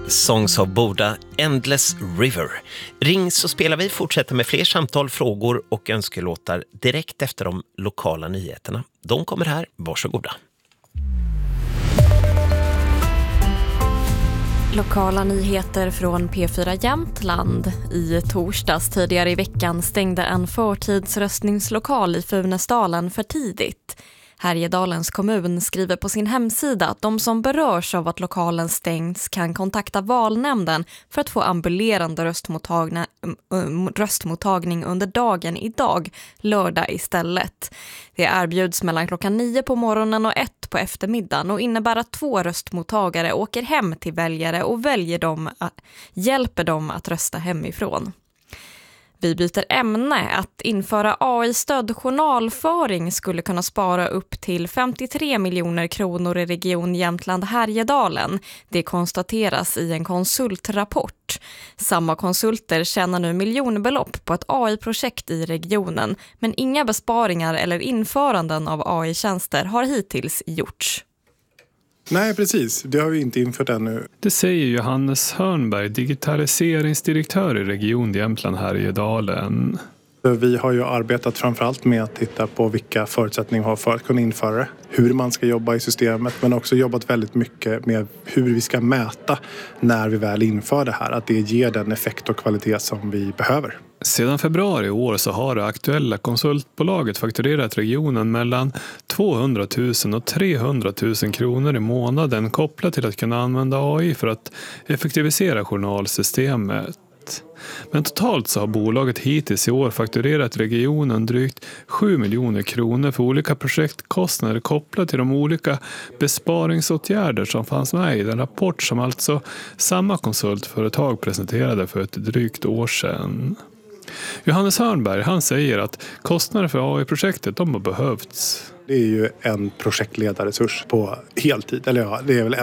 Songs of Boda, Endless River. Ring så spelar vi, fortsätter med fler samtal, frågor och önskelåtar direkt efter de lokala nyheterna. De kommer här, varsågoda. Lokala nyheter från P4 Jämtland. I torsdags tidigare i veckan stängde en förtidsröstningslokal i Funäsdalen för tidigt. Härjedalens kommun skriver på sin hemsida att de som berörs av att lokalen stängs kan kontakta valnämnden för att få ambulerande röstmottagning under dagen idag, lördag istället. Det erbjuds mellan klockan 9 på morgonen och 1 på eftermiddagen och innebär att 2 röstmottagare åker hem till väljare och hjälper dem att rösta hemifrån. Vi byter ämne. Att införa AI-stödd journalföring skulle kunna spara upp till 53 miljoner kronor i region Jämtland-Härjedalen. Det konstateras i en konsultrapport. Samma konsulter tjänar nu miljonbelopp på ett AI-projekt i regionen, men inga besparingar eller införanden av AI-tjänster har hittills gjorts. Nej, precis. Det har vi inte infört ännu. Det säger Johannes Hörnberg, digitaliseringsdirektör i region Jämtland-Härjedalen. Vi har ju arbetat framförallt med att titta på vilka förutsättningar vi har för att kunna införa det. Hur man ska jobba i systemet, men också jobbat väldigt mycket med hur vi ska mäta när vi väl inför det här. Att det ger den effekt och kvalitet som vi behöver. Sedan februari i år så har det aktuella konsultbolaget fakturerat regionen mellan 200 000 och 300 000 kronor i månaden kopplat till att kunna använda AI för att effektivisera journalsystemet. Men totalt så har bolaget hittills i år fakturerat regionen drygt 7 miljoner kronor för olika projektkostnader kopplat till de olika besparingsåtgärder som fanns med i den rapport som alltså samma konsultföretag presenterade för ett drygt år sedan. Johannes Hörnberg, han säger att kostnader för AI-projektet de har behövts. Det är ju en projektledarresurs på heltid. Eller ja, det är väl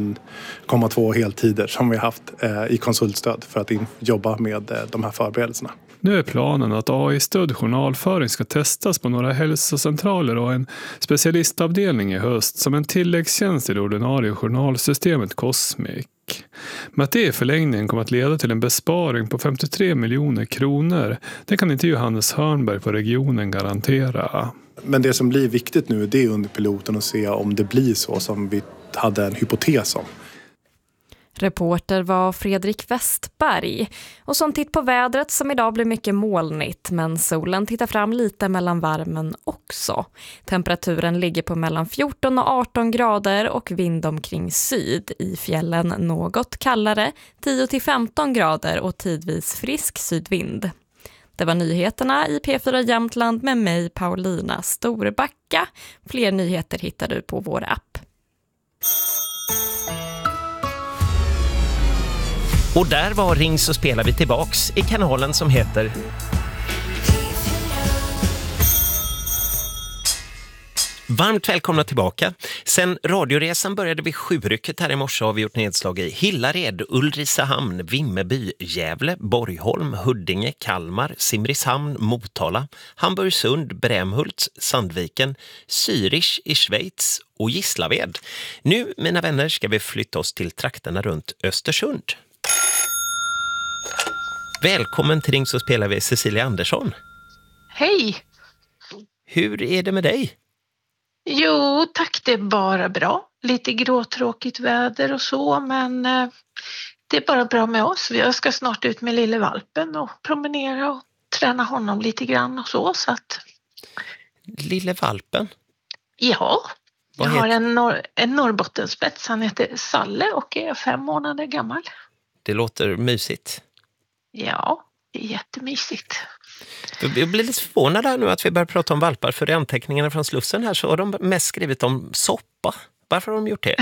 1,2 heltider som vi har haft i konsultstöd för att jobba med de här förberedelserna. Nu är planen att AI-stödd journalföring ska testas på några hälsocentraler och en specialistavdelning i höst som en tilläggstjänst i det ordinarie journalsystemet Cosmic. Men att det i förlängningen kommer att leda till en besparing på 53 miljoner kronor, det kan inte Johannes Hörnberg på regionen garantera. Men det som blir viktigt nu, det är under piloten att se om det blir så som vi hade en hypotes om. Reporter var Fredrik Westberg. Och som titt på vädret som idag blir mycket molnigt, men solen tittar fram lite mellan varmen också. Temperaturen ligger på mellan 14 och 18 grader och vind omkring syd. I fjällen något kallare, 10 till 15 grader och tidvis frisk sydvind. Det var nyheterna i P4 Jämtland med mig, Paulina Storbacka. Fler nyheter hittar du på vår app. Och där var Ring så spelar vi tillbaks i kanalen som heter Varmt välkomna tillbaka. Sen radioresan började vid 7-rycket här i morse har vi gjort nedslag i Hillared, Ulricehamn, Vimmerby, Gävle, Borgholm, Huddinge, Kalmar, Simrishamn, Motala, Hamburgsund, Brämhult, Sandviken, Zürich i Schweiz och Gislaved. Nu, mina vänner, ska vi flytta oss till trakterna runt Östersund. Välkommen till Ring så spelar vi Cecilia Andersson. Hej! Hur är det med dig? Jo, tack, det är bara bra. Lite gråtråkigt väder och så, men det är bara bra med oss. Jag ska snart ut med lille valpen och promenera och träna honom lite grann och så att... Lille valpen? Ja, jag har en Norrbottenspets. Han heter Salle och är 5 månader gammal. Det låter mysigt. Ja, det är jättemysigt. Jag blir lite förvånad här nu att vi börjar prata om valpar, för i anteckningarna från Slussen här så har de mest skrivit om soppa. Varför har de gjort det?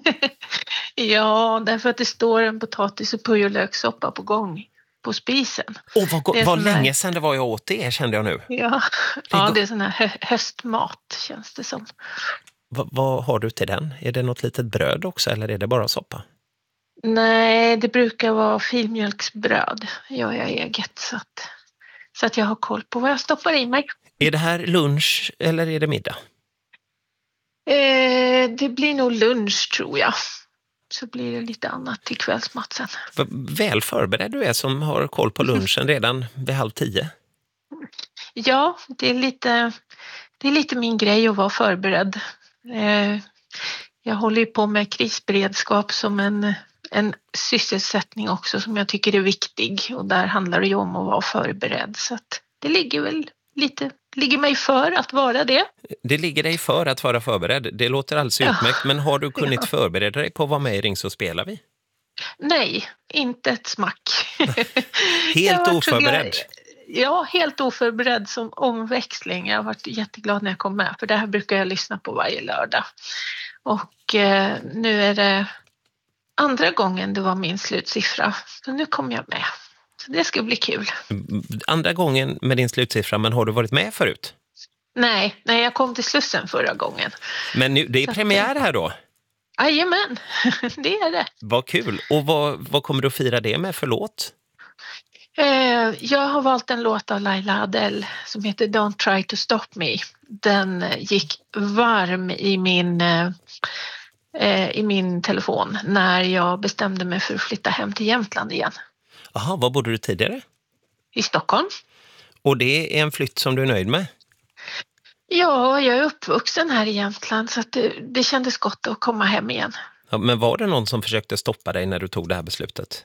Ja, därför att det står en potatis- och purjolökssoppa på gång på spisen. Vad länge sedan det var jag åt det, kände jag nu. Ja, det är sån här höstmat känns det som. Vad har du till den? Är det något litet bröd också eller är det bara soppa? Nej, det brukar vara filmjölksbröd. Gör jag eget så att jag har koll på vad jag stoppar i mig. Är det här lunch eller är det middag? Det blir nog lunch tror jag. så blir det lite annat till kvällsmatchen. Vad väl förberedd du är som har koll på lunchen redan vid 9:30. Ja, det är lite min grej att vara förberedd. Jag håller ju på med krisberedskap som en sysselsättning också som jag tycker är viktig. Och där handlar det ju om att vara förberedd. Så att det ligger mig för att vara det. Det ligger dig för att vara förberedd. Det låter alldeles utmärkt. Men har du kunnat förbereda dig på att vara med i Ring så spelar vi? Nej, inte ett smack. Helt oförberedd? Ja, helt oförberedd som omväxling. Jag har varit jätteglad när jag kom med. För det här brukar jag lyssna på varje lördag. Och nu är det andra gången det var min slutsiffra. Så nu kom jag med. Så det ska bli kul. Andra gången med din slutsiffra, men har du varit med förut? Nej, jag kom till Slussen förra gången. Men nu, det är premiär här då? Jajamän, det är det. Vad kul. Och vad kommer du att fira det med för låt? Jag har valt en låt av Laila Adele som heter Don't Try to Stop Me. Den gick varm i min telefon när jag bestämde mig för att flytta hem till Jämtland igen. Aha, var bodde du tidigare? I Stockholm. Och det är en flytt som du är nöjd med? Ja, jag är uppvuxen här i Jämtland så att det kändes gott att komma hem igen. Ja, men var det någon som försökte stoppa dig när du tog det här beslutet?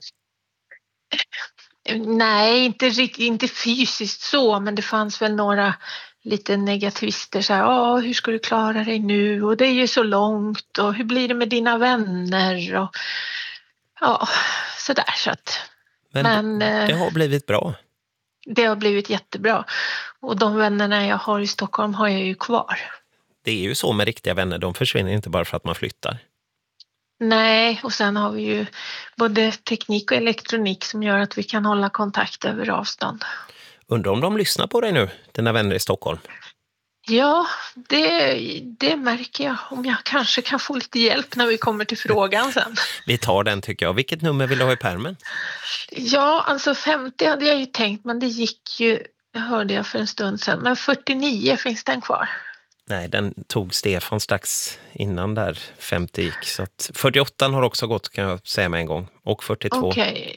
Nej, inte fysiskt så, men det fanns väl några lite negativister så här, hur ska du klara dig nu och det är ju så långt och hur blir det med dina vänner och sådär så att. Men det har blivit bra. Det har blivit jättebra och de vännerna jag har i Stockholm har jag ju kvar. Det är ju så med riktiga vänner, de försvinner inte bara för att man flyttar. Nej, och sen har vi ju både teknik och elektronik som gör att vi kan hålla kontakt över avstånd. Undrar om de lyssnar på dig nu, dina vänner i Stockholm? Ja, det märker jag. Om jag kanske kan få lite hjälp när vi kommer till frågan sen. Vi tar den tycker jag. Vilket nummer vill du ha i pärmen? Ja, alltså 50 hade jag ju tänkt, men det gick ju, hörde jag för en stund sedan. Men 49, finns den kvar? Nej, den tog Stefan strax innan där 50 gick. Så att 48 har också gått kan jag säga med en gång. Och 42. Okej,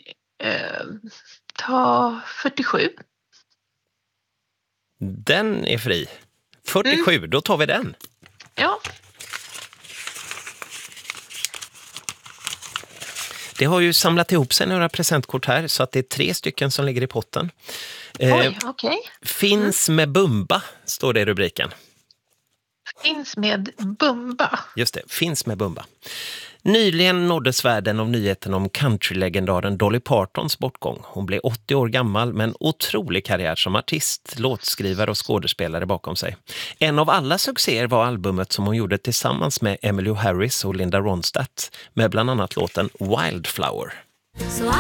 ta 47. Den är fri. 47, då tar vi den. Ja. Det har ju samlat ihop sig några presentkort här så att det är 3 stycken som ligger i potten. Oj, okej. Finns med Bumba, står det i rubriken. Finns med Bumba. Just det, finns med Bumba. Nyligen nåddes världen av nyheten om countrylegendaren Dolly Partons bortgång. Hon blev 80 år gammal med en otrolig karriär som artist, låtskrivare och skådespelare bakom sig. En av alla succéer var albumet som hon gjorde tillsammans med Emmylou Harris och Linda Ronstadt med bland annat låten Wildflower.